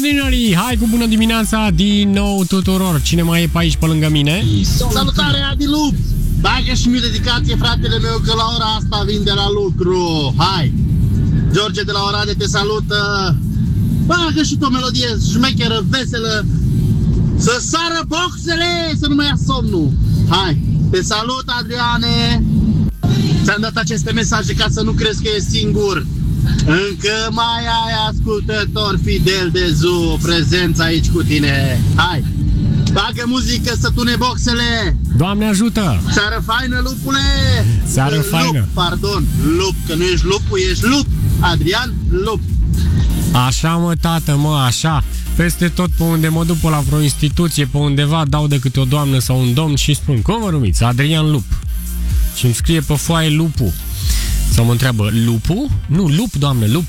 Ordinary. Hai cu bună dimineața din nou tuturor. Cine mai e pe aici pe lângă mine? Salutare, Adi Lup! Bagă și mi-o dedicație, fratele meu, că la ora asta vin de la lucru. Hai! George de la Oradea te salută. Bagă și tu o melodie șmecheră, veselă. Să sară boxele, să nu mai ia somnul. Hai! Te salut, Adriane! Ți-am dat aceste mesaje ca să nu crezi că e singur. Încă mai ai ascultător fidel de Zoo prezență aici cu tine. Hai! Bagă muzică să tune boxele. Doamne ajută! Seară faină, lupule! Seară faină! Lup, pardon, lup, că nu ești lupul, ești lup. Adrian, lup. Așa mă, tată, mă, așa. Peste tot pe unde mă duc, pe la vreo instituție, pe undeva, dau de câte o doamnă sau un domn și spun: cum vă numiți? Adrian Lup. Și îmi scrie pe foaie Lupu. Sau mă întreabă: Lupu? Nu, Lup, doamnă, Lup.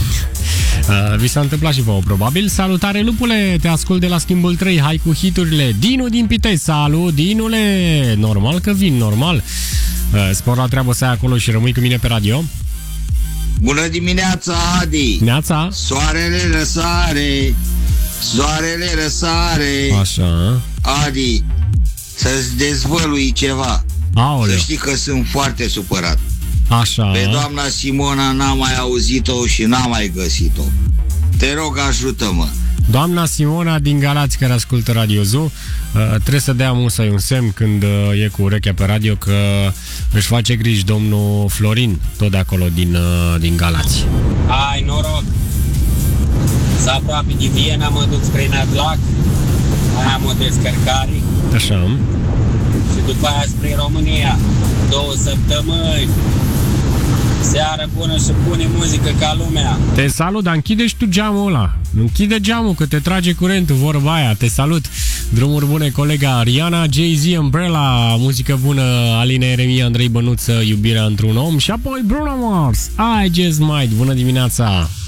Vi s-a întâmplat și vouă, probabil. Salutare, Lupule, te ascult de la Schimbul 3. Hai cu hiturile. Dinu din Pitei, salut, Dinule. Normal că vin, normal. Spor la treabă să ai acolo și rămâi cu mine pe radio. Bună dimineața, Adi. Neața. Soarele răsare, soarele răsare. Așa. Adi, să-ți dezvălui ceva. Aoleu. Să știi că sunt foarte supărat. Așa. Pe doamna Simona n-am mai auzit-o și n-am mai găsit-o. Te rog, ajută-mă. Doamna Simona din Galați, care ascultă Radio Zoo, trebuie să dea musai un semn când e cu urechea pe radio că își face griji domnul Florin, tot de acolo din Galați. Ai noroc. Să aproape de Viena, mă duc spre Nădlac, mai am o descărcare. Așa. Și după aia spre România, 2 săptămâni. Seară bună și pune muzică ca lumea. Te salut, dar închide și tu geamul ăla. Închide geamul că te trage curentul, vorba aia. Te salut. Drumuri bune, colega Rihanna, Jay-Z, Umbrella, muzică bună, Alina Eremia, Andrei Bănuță, Iubirea într-un om și apoi Bruno Mars, I Just Might. Bună dimineața!